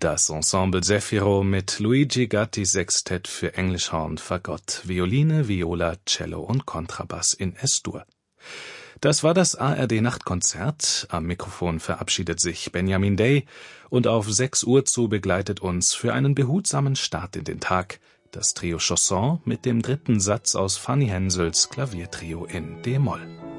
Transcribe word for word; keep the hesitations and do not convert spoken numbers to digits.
Das Ensemble Zefiro mit Luigi Gattis Sextett für Englischhorn, Fagott, Violine, Viola, Cello und Kontrabass in Es-Dur. Das war das A R D-Nachtkonzert. Am Mikrofon verabschiedet sich Benjamin Day und auf sechs Uhr zu begleitet uns für einen behutsamen Start in den Tag das Trio Chausson mit dem dritten Satz aus Fanny Hensels Klaviertrio in D-Moll.